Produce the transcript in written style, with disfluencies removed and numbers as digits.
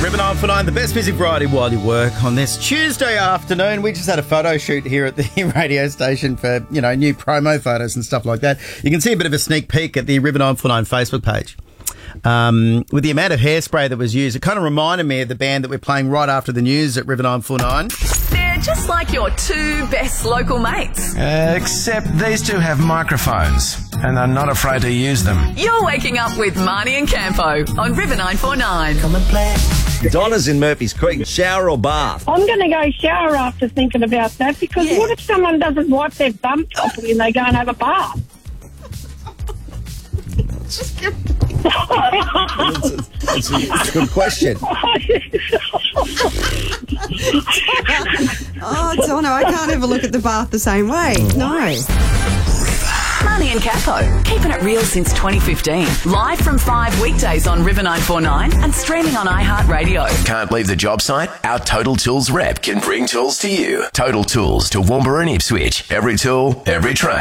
Ribbon 949, the best music variety while you work on this Tuesday afternoon. We just had a photo shoot here at the radio station for, new promo photos and stuff like that. You can see a bit of a sneak peek at the Ribbon 949 Facebook page. With the amount of hairspray that was used, it kind of reminded me of the band that we're playing right after the news at Ribbon 949. They're just like your two best local mates. Except these two have microphones and are not afraid to use them. You're waking up with Marnie and Campo on River 949. Come and play. Donna's in Murphy's Creek. Shower or bath? I'm going to go shower after thinking about that because what if someone doesn't wipe their bum properly and they go and have a bath? It's a good question. Oh, Donna, I can't ever look at the bath the same way. No. Marnie and Capo, keeping it real since 2015. Live from 5 weekdays on River 949 and streaming on iHeartRadio. Can't leave the job site? Our Total Tools rep can bring tools to you. Total Tools to Woomera and Ipswich. Every tool, every trade.